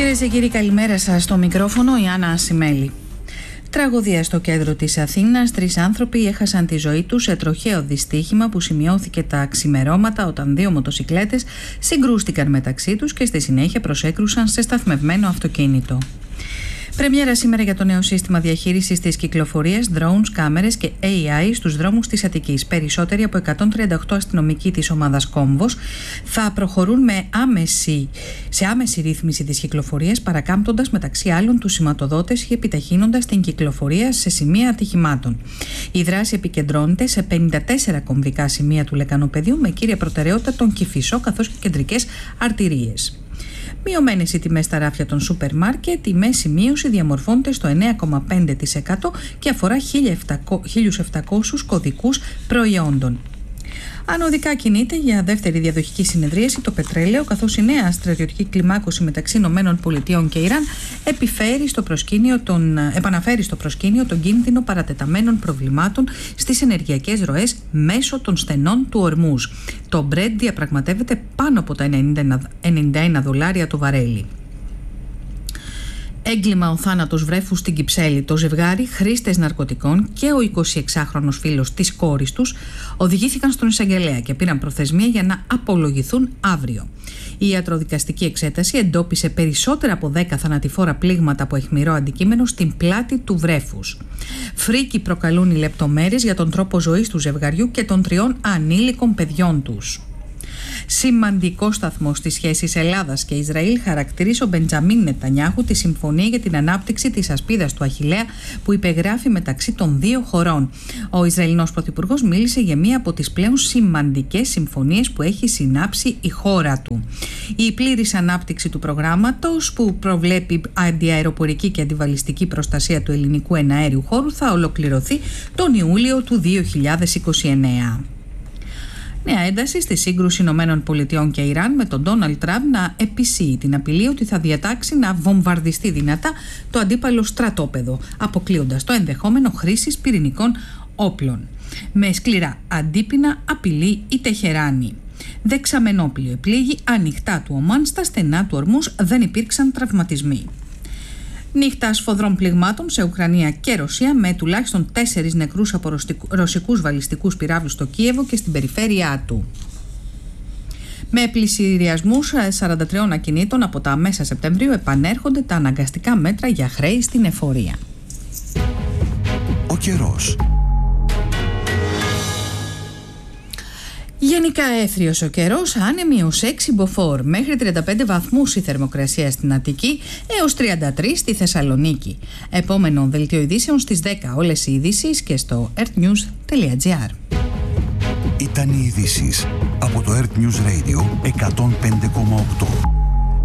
Κυρίες και κύριοι, καλημέρα σας. Στο μικρόφωνο η Άννα Ασημέλη. Τραγωδία στο κέντρο της Αθήνας. 3 άνθρωποι έχασαν τη ζωή τους σε τροχαίο δυστύχημα που σημειώθηκε τα ξημερώματα όταν 2 μοτοσικλέτες συγκρούστηκαν μεταξύ τους και στη συνέχεια προσέκρουσαν σε σταθμευμένο αυτοκίνητο. Πρεμιέρα σήμερα για το νέο σύστημα διαχείρισης της κυκλοφορίας, drones, κάμερες και AI στους δρόμους της Αττικής. Περισσότεροι από 138 αστυνομικοί της ομάδας Κόμβος θα προχωρούν σε άμεση ρύθμιση της κυκλοφορίας, παρακάμπτοντας μεταξύ άλλων τους σηματοδότες και επιταχύνοντας την κυκλοφορία σε σημεία ατυχημάτων. Η δράση επικεντρώνεται σε 54 κομβικά σημεία του λεκανοπεδίου, με κύρια προτεραιότητα τον Κηφισό καθώς και κεντρικές αρτηρίες. Μειωμένες οι τιμές στα ράφια των σούπερ μάρκετ, η μέση μείωση διαμορφώνεται στο 9,5% και αφορά 1.700 κωδικούς προϊόντων. Ανωδικά κινείται για δεύτερη διαδοχική συνεδρίαση το πετρέλαιο, καθώς η νέα στρατιωτική κλιμάκωση μεταξύ ΗΠΑ και Ιράν επαναφέρει στο προσκήνιο τον κίνδυνο παρατεταμένων προβλημάτων στις ενεργειακές ροές μέσω των στενών του Ορμούζ. Το Brent διαπραγματεύεται πάνω από τα $91 το βαρέλι. Έγκλημα ο θάνατος βρέφου στην Κυψέλη. Το ζευγάρι, χρήστες ναρκωτικών, και ο 26χρονος φίλος της κόρης τους οδηγήθηκαν στον εισαγγελέα και πήραν προθεσμία για να απολογηθούν αύριο. Η ιατροδικαστική εξέταση εντόπισε περισσότερα από 10 θανατηφόρα πλήγματα από αιχμηρό αντικείμενο στην πλάτη του βρέφους. Φρίκη προκαλούν οι λεπτομέρειες για τον τρόπο ζωής του ζευγαριού και των 3 ανήλικων παιδιών τους. Σημαντικό σταθμό στις σχέσεις Ελλάδας και Ισραήλ χαρακτηρίζει ο Μπεντζαμίν Νετανιάχου τη συμφωνία για την ανάπτυξη της ασπίδας του Αχιλλέα που υπεγράφει μεταξύ των 2 χωρών. Ο Ισραηλινός Πρωθυπουργός μίλησε για μία από τις πλέον σημαντικές συμφωνίες που έχει συνάψει η χώρα του. Η πλήρης ανάπτυξη του προγράμματος, που προβλέπει αντιαεροπορική και αντιβαλιστική προστασία του ελληνικού εναέριου χώρου, θα ολοκληρωθεί τον Ιούλιο του 2029. Νέα ένταση στη σύγκρουση ΗΠΑ και Ιράν, με τον Ντόναλντ Τραμπ να επισύει την απειλή ότι θα διατάξει να βομβαρδιστεί δυνατά το αντίπαλο στρατόπεδο, αποκλείοντας το ενδεχόμενο χρήσης πυρηνικών όπλων. Με σκληρά αντίπεινα απειλεί η Τεχεράνη. Δεξαμενόπλιο επλήγει ανοιχτά του Ομάν, στα στενά του Ορμούζ δεν υπήρξαν τραυματισμοί. Νύχτα σφοδρών πληγμάτων σε Ουκρανία και Ρωσία, με τουλάχιστον 4 νεκρούς από ρωσικούς βαλιστικούς πυράβλους στο Κίεβο και στην περιφέρειά του. Με πληστηριασμούς 43 ακινήτων από τα μέσα Σεπτεμβρίου επανέρχονται τα αναγκαστικά μέτρα για χρέη στην εφορία. Ο καιρός. Γενικά έθριος ο καιρός, άνεμοι ως 6 μποφόρ, μέχρι 35 βαθμούς η θερμοκρασία στην Αττική έως 33 στη Θεσσαλονίκη. Επόμενο δελτίο ειδήσεων στις 10, όλες οι ειδήσεις και στο earthnews.gr. Ήταν οι ειδήσεις από το Earth News Radio 105,8.